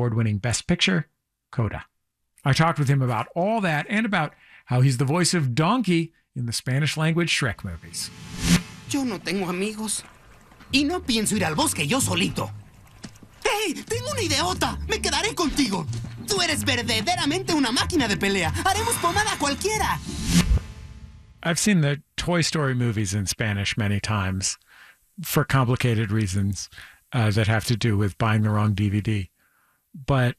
award-winning Best Picture, Coda. I talked with him about all that and about how he's the voice of Donkey in the Spanish-language Shrek movies. Yo no tengo amigos. Y no pienso ir al bosque yo solito. ¡Hey! ¡Tengo una ideota! ¡Me quedaré contigo! Tú eres verdaderamente una máquina de pelea. Haremos pomada a cualquiera. I've seen the Toy Story movies in Spanish many times for complicated reasons that have to do with buying the wrong DVD. But,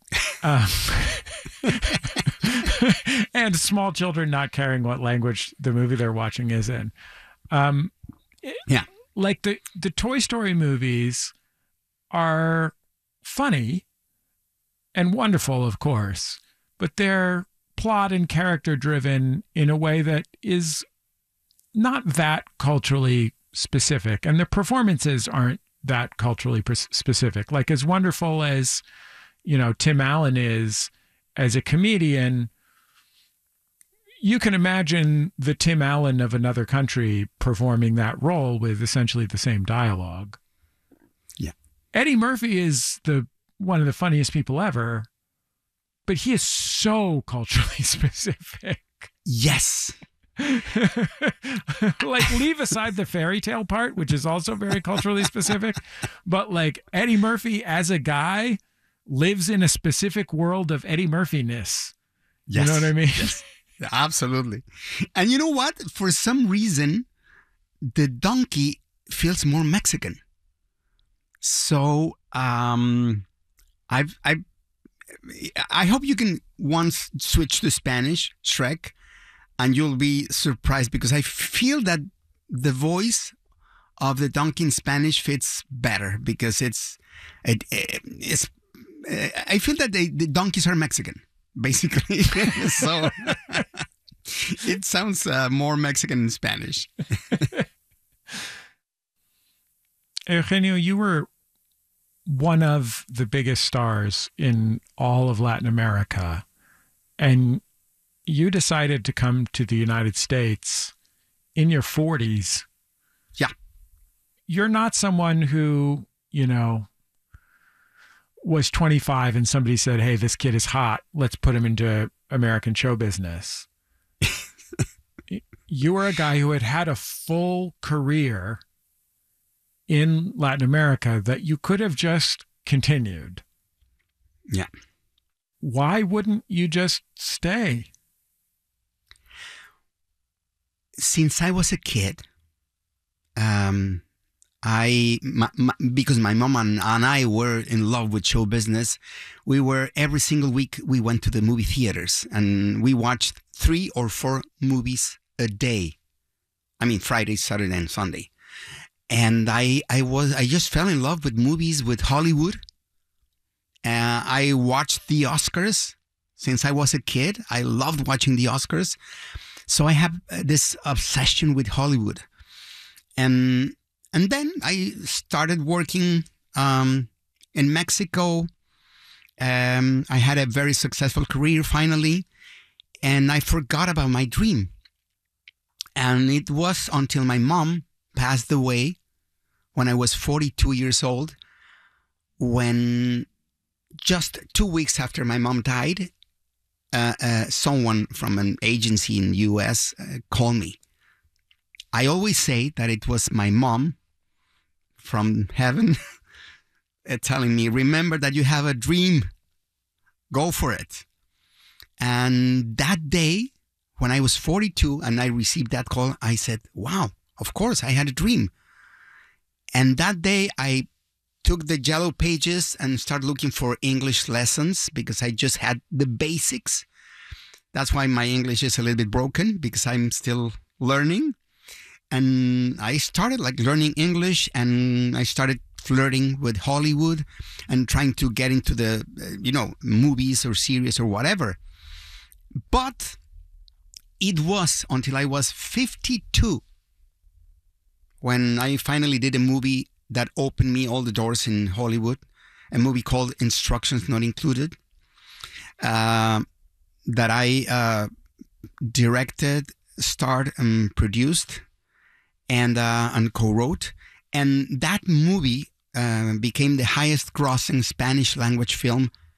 and small children not caring what language the movie they're watching is in. Yeah. Like the Toy Story movies are funny and wonderful, of course, but they're plot and character driven in a way that is not that culturally specific. And the performances aren't that culturally specific. Like as wonderful as, you know, Tim Allen is as a comedian, you can imagine the Tim Allen of another country performing that role with essentially the same dialogue. Yeah. Eddie Murphy is one of the funniest people ever, but he is so culturally specific. Yes. Like, leave aside the fairy tale part, which is also very culturally specific, but like Eddie Murphy as a guy lives in a specific world of Eddie Murphy-ness. Yes. You know what I mean? Yes. Absolutely. And you know what? For some reason, the donkey feels more Mexican. So I hope you can once switch to Spanish, Shrek, and you'll be surprised because I feel that the voice of the donkey in Spanish fits better because I feel that the donkeys are Mexican, basically. So it sounds more Mexican in Spanish. Eugenio, you were one of the biggest stars in all of Latin America, and you decided to come to the United States in your 40s. Yeah. You're not someone who, you know, was 25 and somebody said, hey, this kid is hot, let's put him into American show business. You were a guy who had had a full career in Latin America that you could have just continued. Yeah. Why wouldn't you just stay? Since I was a kid, because my mom and I were in love with show business, every single week we went to the movie theaters and we watched 3 or 4 movies a day. I mean, Friday, Saturday, and Sunday. And I just fell in love with movies, with Hollywood. I watched the Oscars since I was a kid. I loved watching the Oscars. So I have this obsession with Hollywood. And then I started working in Mexico. I had a very successful career finally, and I forgot about my dream. And it was until my mom passed away when I was 42 years old, when just 2 weeks after my mom died, someone from an agency in the U.S. Called me. I always say that it was my mom from heaven telling me, remember that you have a dream, go for it. And that day, when I was 42 and I received that call, I said, wow, of course, I had a dream. And that day, I took the yellow pages and started looking for English lessons because I just had the basics. That's why my English is a little bit broken, because I'm still learning. And I started learning English, and I started flirting with Hollywood and trying to get into the, movies or series or whatever. But it was until I was 52 when I finally did a movie that opened me all the doors in Hollywood, a movie called Instructions Not Included, that I directed, starred, and produced, and co-wrote. And that movie became the highest grossing Spanish language film